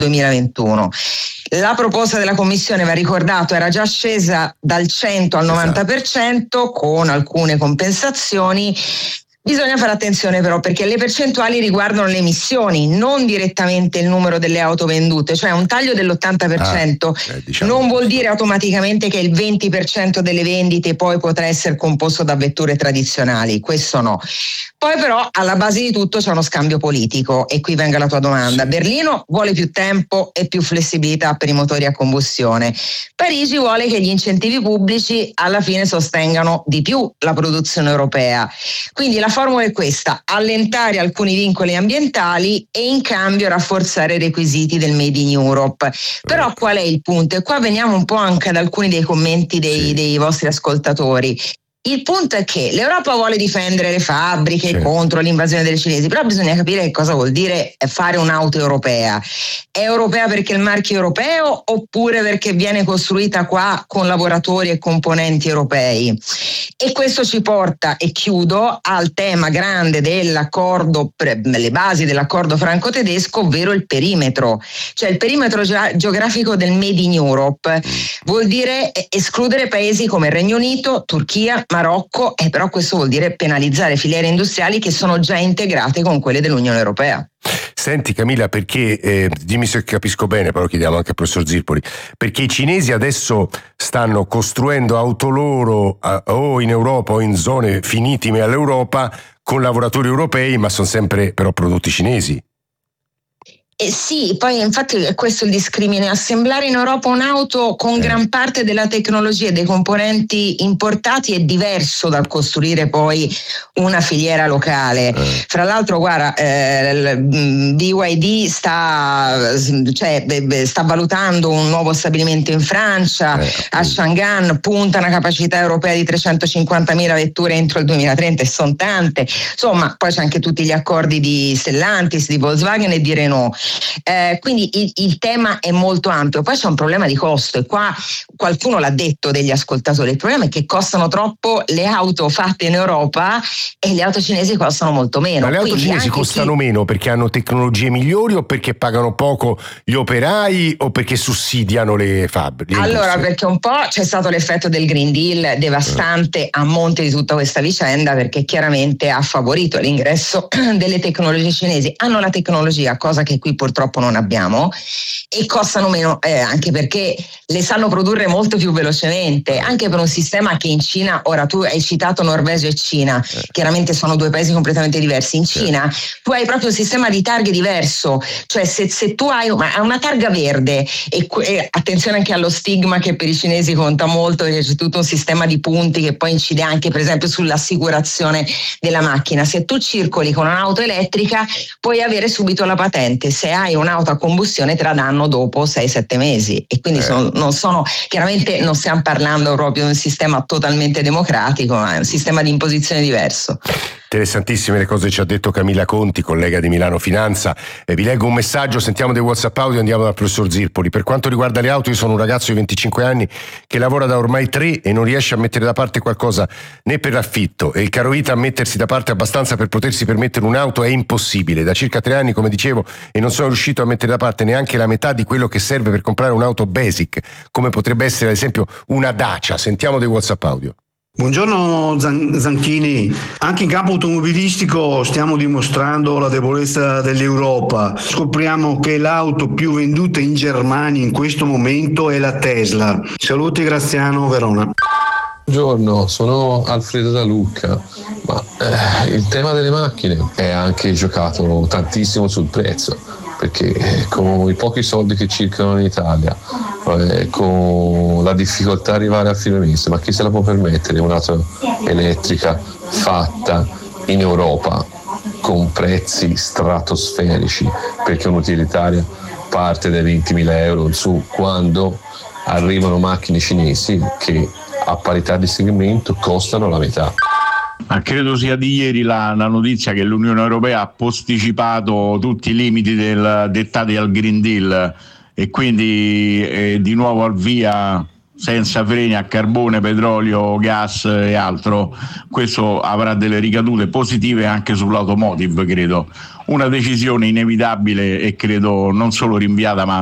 2021. La proposta della Commissione, va ricordato, era già scesa dal 100 al 90% con alcune compensazioni. Bisogna fare attenzione però, perché le percentuali riguardano le emissioni, non direttamente il numero delle auto vendute, cioè un taglio dell'80% non vuol dire automaticamente che il 20% delle vendite poi potrà essere composto da vetture tradizionali, questo no. Poi però alla base di tutto c'è uno scambio politico, e qui venga la tua domanda. Berlino vuole più tempo e più flessibilità per i motori a combustione. Parigi vuole che gli incentivi pubblici alla fine sostengano di più la produzione europea. Quindi la formula è questa: allentare alcuni vincoli ambientali e in cambio rafforzare i requisiti del Made in Europe. Però qual è il punto? E qua veniamo un po' anche ad alcuni dei commenti dei vostri ascoltatori. Il punto è che l'Europa vuole difendere le fabbriche contro l'invasione delle cinesi, però bisogna capire che cosa vuol dire fare un'auto europea. È europea perché il marchio è europeo, oppure perché viene costruita qua con lavoratori e componenti europei? E questo ci porta, e chiudo, al tema grande dell'accordo, le basi dell'accordo franco-tedesco, ovvero il perimetro. Cioè il perimetro geografico del Made in Europe vuol dire escludere paesi come il Regno Unito, Turchia, Marocco, e però questo vuol dire penalizzare filiere industriali che sono già integrate con quelle dell'Unione Europea. Senti Camilla, perché dimmi se capisco bene, però chiediamo anche al professor Zirpoli, perché i cinesi adesso stanno costruendo auto loro o in Europa o in zone finitime all'Europa con lavoratori europei, ma sono sempre però prodotti cinesi. Sì, poi infatti è questo il discrimine: assemblare in Europa un'auto con gran parte della tecnologia e dei componenti importati è diverso dal costruire poi una filiera locale. Fra l'altro guarda, BYD sta valutando un nuovo stabilimento in Francia, a Chang'an, punta una capacità europea di 350.000 vetture entro il 2030, e sono tante. Insomma, poi c'è anche tutti gli accordi di Stellantis, di Volkswagen e di Renault. Quindi il tema è molto ampio. Poi c'è un problema di costo, e qua qualcuno l'ha detto degli ascoltatori: il problema è che costano troppo le auto fatte in Europa e le auto cinesi costano molto meno. Ma le auto cinesi costano meno perché hanno tecnologie migliori, o perché pagano poco gli operai, o perché sussidiano le fabbriche? Allora, perché un po' c'è stato l'effetto del Green Deal devastante a monte di tutta questa vicenda, perché chiaramente ha favorito l'ingresso delle tecnologie cinesi. Hanno la tecnologia, cosa che qui purtroppo non abbiamo, e costano meno, anche perché le sanno produrre molto più velocemente, anche per un sistema che in Cina, ora tu hai citato Norvegia e Cina, chiaramente sono due paesi completamente diversi. In Cina tu hai proprio un sistema di targhe diverso, cioè se tu hai una targa verde, e attenzione anche allo stigma che per i cinesi conta molto, perché c'è tutto un sistema di punti che poi incide anche per esempio sull'assicurazione della macchina. Se tu circoli con un'auto elettrica puoi avere subito la patente, se hai un'auto a combustione te la danno dopo 6-7 mesi, e quindi chiaramente non stiamo parlando proprio di un sistema totalmente democratico, ma è un sistema di imposizione diverso. Interessantissime le cose che ci ha detto Camilla Conti, collega di Milano Finanza. Vi leggo un messaggio, sentiamo dei WhatsApp audio e andiamo dal professor Zirpoli. Per quanto riguarda le auto, io sono un ragazzo di 25 anni che lavora da ormai 3 e non riesce a mettere da parte qualcosa né per l'affitto, e il caro vita a mettersi da parte abbastanza per potersi permettere un'auto è impossibile. Da circa 3 anni, come dicevo, e non sono riuscito a mettere da parte neanche la metà di quello che serve per comprare un'auto basic, come potrebbe essere ad esempio una Dacia. Sentiamo dei WhatsApp audio. Buongiorno Zanchini, anche in campo automobilistico stiamo dimostrando la debolezza dell'Europa. Scopriamo che l'auto più venduta in Germania in questo momento è la Tesla. Saluti, Graziano, Verona. Buongiorno, sono Alfredo da Lucca, ma il tema delle macchine è anche giocato tantissimo sul prezzo, perché con i pochi soldi che circolano in Italia, con la difficoltà di arrivare a fine mese, ma chi se la può permettere un'auto elettrica fatta in Europa con prezzi stratosferici, perché un'utilitaria parte dai 20.000 euro in su, quando arrivano macchine cinesi che a parità di segmento costano la metà. Ma credo sia di ieri la notizia che l'Unione Europea ha posticipato tutti i limiti dettati dal Green Deal, e quindi di nuovo al via senza freni a carbone, petrolio, gas e altro. Questo avrà delle ricadute positive anche sull'automotive, credo. Una decisione inevitabile e credo non solo rinviata ma